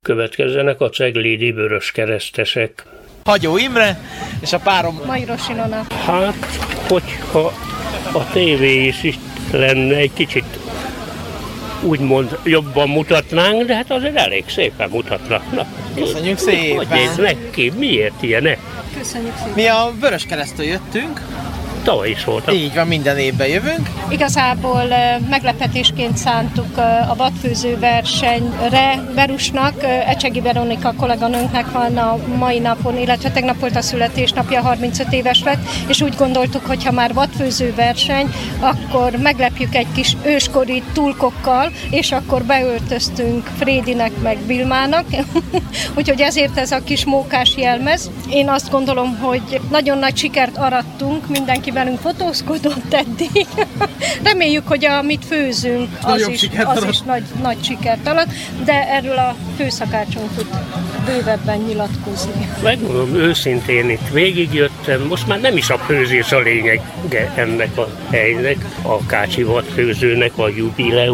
Következzenek a ceglédi vöröskeresztesek. Hagyó Imre, és a párom Majros Ilona. Hát, hogyha a tévé is itt lenne, egy kicsit úgymond jobban mutatnánk, de hát azért elég szépen mutatnak. Na, köszönjük szépen! Hogy néznek ki? Miért ilyenek? Köszönjük szépen. Mi a Vöröskeresztől jöttünk. Tavaly is voltak. Így van, minden évben jövünk. Igazából meglepetésként szántuk a vadfőző versenyre Berusnak, Ecsegi Veronika kolléganőnknek van a mai napon, illetve tegnap volt a születésnapja, 35 éves lett, és úgy gondoltuk, hogy ha már vadfőző verseny, akkor meglepjük egy kis őskori tulkokkal, és akkor beöltöztünk Frédinek meg Vilmának, úgyhogy ezért ez a kis mókás jelmez. Én azt gondolom, hogy nagyon nagy sikert arattunk, mindenki velünk fotózkodott eddig. Reméljük, hogy amit főzünk, az is nagy sikert alatt, de erről a főszakácsunk tud bővebben nyilatkozni. Megmondom őszintén, itt végigjöttem, most már nem is a főzés a lényeg ennek a helynek, a Kácsi vadfőzőnek a jubileum